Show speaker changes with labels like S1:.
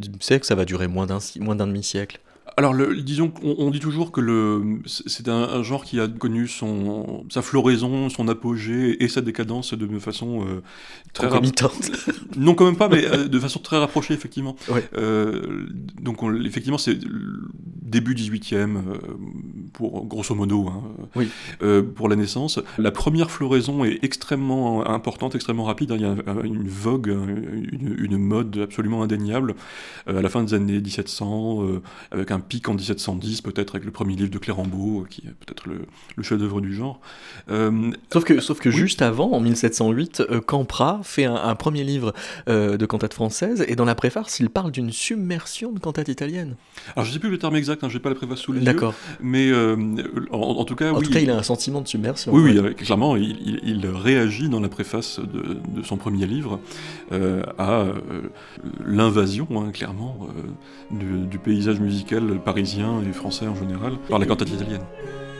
S1: sais que ça va durer moins d'un demi-siècle?
S2: Alors, disons qu'on dit toujours que c'est un genre qui a connu sa floraison, son apogée et sa décadence de façon
S1: Concomitante.
S2: non, quand même pas, mais de façon très rapprochée, effectivement.
S1: Ouais.
S2: Donc, effectivement, c'est le début 18e, pour grosso modo, hein,
S1: Oui.
S2: pour la naissance. La première floraison est extrêmement importante, extrêmement rapide. Il y a une vogue, une mode absolument indéniable à la fin des années 1700, avec un pic en 1710, peut-être avec le premier livre de Clérambault, qui est peut-être le chef-d'œuvre du genre.
S1: Sauf que
S2: oui.
S1: juste avant, en 1708, Campra fait un premier livre de cantates françaises, et dans la préface, il parle d'une submersion de cantates italiennes.
S2: Alors, je ne sais plus le terme exact, hein, je n'ai pas la préface sous les
S1: D'accord.
S2: yeux, mais en tout cas,
S1: En
S2: oui.
S1: tout cas, il a un sentiment de submersion.
S2: Oui,
S1: Ouais.
S2: clairement, il réagit dans la préface de son premier livre à l'invasion, hein, clairement, du paysage musical parisien et français en général, par la cantate italienne.